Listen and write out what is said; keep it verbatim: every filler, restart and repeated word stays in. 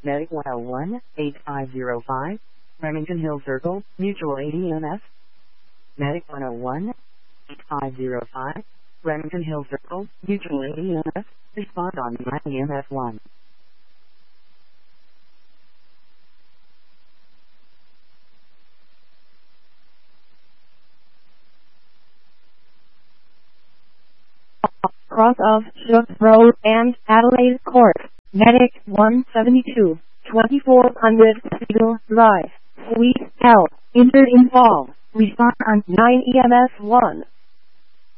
Medic one oh one, eight five zero five, Remington Hill Circle, Mutual aid E M S. Medic one oh one, eight five zero five, Remington Hill Circle, Mutual aid E M S. Respond on nine E M S one. Cross of Shook Road and Adelaide Court. Medic one seventy-two, twenty-four hundred Seagull Drive. Suite L. Injured in fall. Respond on nine E M S one.